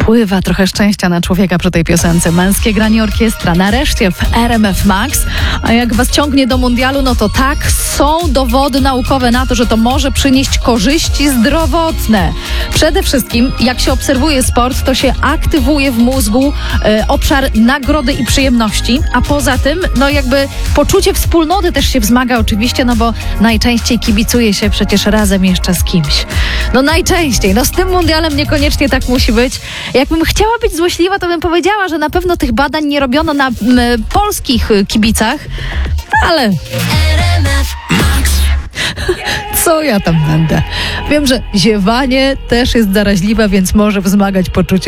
Spływa trochę szczęścia na człowieka przy tej piosence. Męskie granie orkiestra nareszcie w RMF Max. A jak was ciągnie do mundialu, no to tak, są dowody naukowe na to, że to może przynieść korzyści zdrowotne. Przede wszystkim, jak się obserwuje sport, to się aktywuje w mózgu obszar nagrody i przyjemności, a poza tym, no jakby poczucie wspólnoty też się wzmaga oczywiście, no bo najczęściej kibicuje się przecież razem jeszcze z kimś. No najczęściej, no z tym mundialem niekoniecznie tak musi być. Jakbym chciała być złośliwa, to bym powiedziała, że na pewno tych badań nie robiono na polskich kibicach, ale co ja tam będę? Wiem, że ziewanie też jest zaraźliwe, więc może wzmagać poczucie